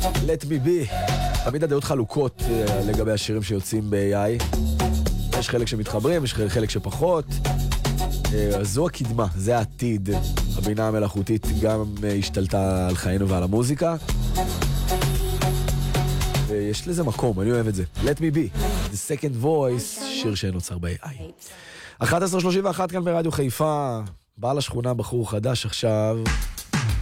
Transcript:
Let me be. תמיד הדעות חלוקות לגבי השירים שיוצאים ב-AI. יש חלק שמתחברים, יש חלק שפחות. זו הקדמה, זה העתיד. הבינה המלאכותית גם השתלטה על חיינו ועל המוזיקה. ויש לזה מקום, אני אוהב את זה. Let me be, the second voice, שיר שנוצר ב-AI. 11:31 כאן ברדיו חיפה, בעל השכונה בחור חדש עכשיו.